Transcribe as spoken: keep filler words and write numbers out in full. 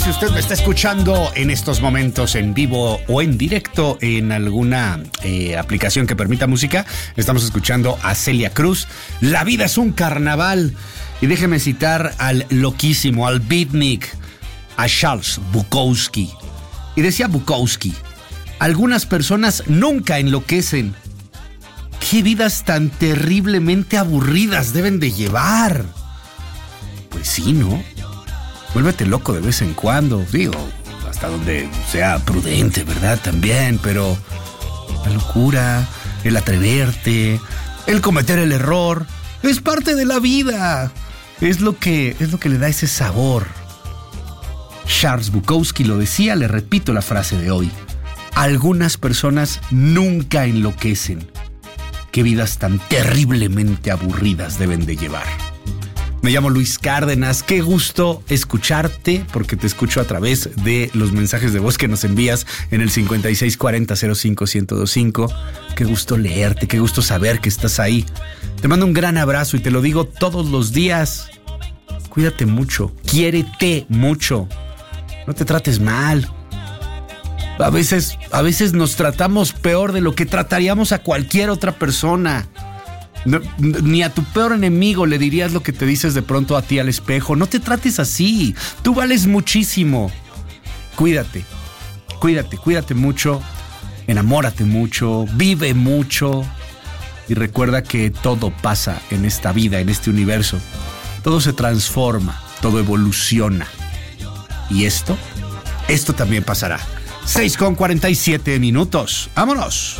Si usted me está escuchando en estos momentos en vivo o en directo en alguna eh, aplicación que permita música, estamos escuchando a Celia Cruz. La vida es un carnaval. Y déjeme citar al loquísimo, al beatnik, a Charles Bukowski. Y decía Bukowski: algunas personas nunca enloquecen. ¿Qué vidas tan terriblemente aburridas deben de llevar? Pues sí, ¿no? Vuélvete loco de vez en cuando, digo, hasta donde sea prudente, ¿verdad? También, pero la locura, el atreverte, el cometer el error, es parte de la vida. Es lo que, es lo que le da ese sabor. Charles Bukowski lo decía, le repito la frase de hoy: algunas personas nunca enloquecen. Qué vidas tan terriblemente aburridas deben de llevar. Me llamo Luis Cárdenas, qué gusto escucharte, porque te escucho a través de los mensajes de voz que nos envías en el cincuenta y seis cuarenta cero cinco ciento veinticinco. Qué gusto leerte, qué gusto saber que estás ahí. Te mando un gran abrazo y te lo digo todos los días. Cuídate mucho, quiérete mucho, no te trates mal. A veces, a veces nos tratamos peor de lo que trataríamos a cualquier otra persona. No, ni a tu peor enemigo le dirías lo que te dices de pronto a ti al espejo. No te trates así. Tú vales muchísimo. Cuídate. Cuídate, cuídate mucho. Enamórate mucho. Vive mucho. Y recuerda que todo pasa en esta vida, en este universo. Todo se transforma. Todo evoluciona. Y esto, esto también pasará. seis con cuarenta y siete minutos. ¡Vámonos!